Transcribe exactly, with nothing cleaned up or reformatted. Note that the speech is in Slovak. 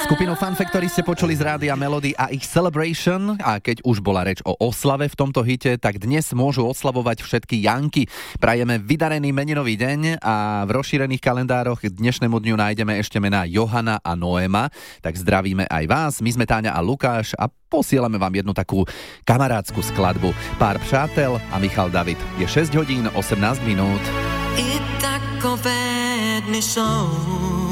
Skupinu Fun Factory ste počuli z Rádia Melody a ich Celebration, a keď už bola reč o oslave v tomto hite, tak dnes môžu oslavovať všetky Janky. Prajeme vydarený meninový deň a v rozšírených kalendároch k dnešnému dňu nájdeme ešte mená Johana a Noéma, tak zdravíme aj vás. My sme Táňa a Lukáš a posielame vám jednu takú kamarádskú skladbu. Pár přátel a Michal David. Je šesť hodín osemnásť minút. I takové dny jsou.